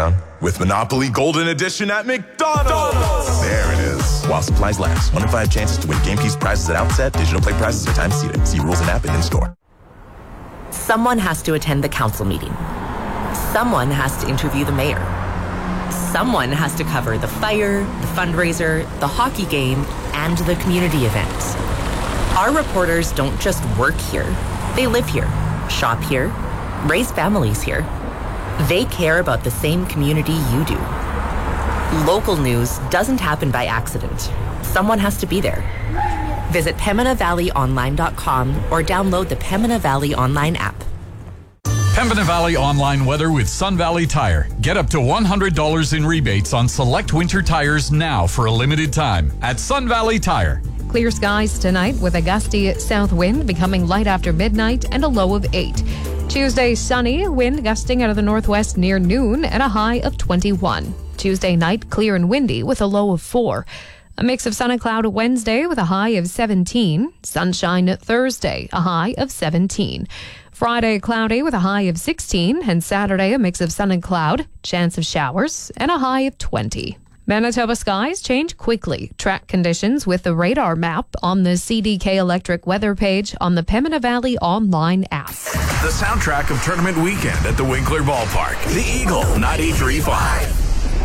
on? With Monopoly Golden Edition at McDonald's. There it is. While supplies last. 1 in 5 chances to win game piece prizes at outset. Digital play prizes are time seated. See rules and app and in store. Someone has to attend the council meeting. Someone has to interview the mayor. Someone has to cover the fire, the fundraiser, the hockey game, and the community event. Our reporters don't just work here. They live here, shop here, raise families here. They care about the same community you do. Local news doesn't happen by accident. Someone has to be there. Visit PembinaValleyOnline.com or download the Pembina Valley Online app. Pembina Valley Online weather with Sun Valley Tire. Get up to $100 in rebates on select winter tires now for a limited time at Sun Valley Tire. Clear skies tonight with a gusty south wind becoming light after midnight and a low of 8. Tuesday, sunny, wind gusting out of the northwest near noon and a high of 21. Tuesday night, clear and windy with a low of 4. A mix of sun and cloud Wednesday with a high of 17. Sunshine Thursday, a high of 17. Friday, cloudy with a high of 16. And Saturday, a mix of sun and cloud, chance of showers, and a high of 20. Manitoba skies change quickly. Track conditions with the radar map on the CDK Electric weather page on the Pembina Valley Online app. The soundtrack of tournament weekend at the Winkler Ballpark. The Eagle 93.5.